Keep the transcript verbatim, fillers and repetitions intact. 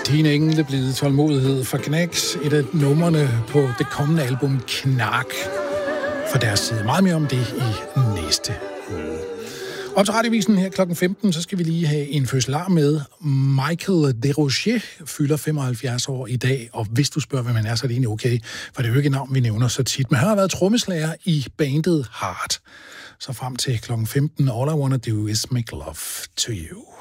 Din engle blevet tålmodighed for Knacks, et af numrene på det kommende album Knark fra deres side. Meget mere om det i næste uge. Op til Radiovisen her klokken femten, så skal vi lige have en fødselar med. Michael Desrochers fylder femoghalvfjerds år i dag, og hvis du spørger, hvem han er, så er det egentlig okay, for det er jo ikke et navn, vi nævner så tit. Men han har været trommeslager i bandet Heart. Så frem til klokken femten, All I Wanna Do Is Make Love To You.